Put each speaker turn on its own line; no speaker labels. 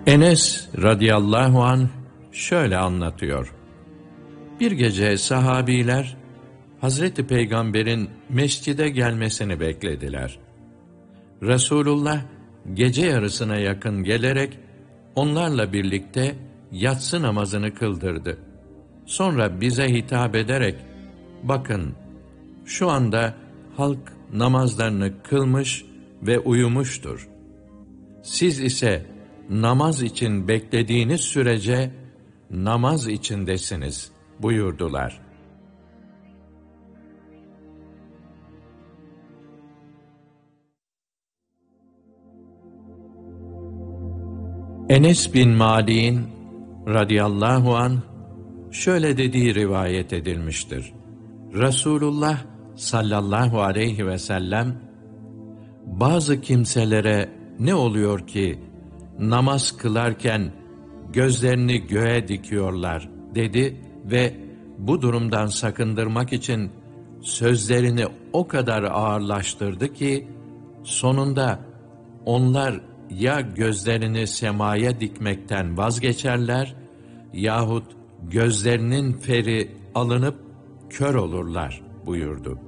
Enes radıyallahu anh şöyle anlatıyor. Bir gece sahabiler Hazreti Peygamber'in mescide gelmesini beklediler. Resulullah gece yarısına yakın gelerek onlarla birlikte yatsı namazını kıldırdı. Sonra bize hitap ederek, bakın şu anda halk namazlarını kılmış ve uyumuştur. Siz ise namaz için beklediğiniz sürece namaz içindesiniz buyurdular. Enes bin Malik'in radıyallahu anh şöyle dediği rivayet edilmiştir. Resulullah sallallahu aleyhi ve sellem, bazı kimselere ne oluyor ki namaz kılarken gözlerini göğe dikiyorlar dedi ve bu durumdan sakındırmak için sözlerini o kadar ağırlaştırdı ki sonunda onlar ya gözlerini semaya dikmekten vazgeçerler yahut gözlerinin feri alınıp kör olurlar buyurdu.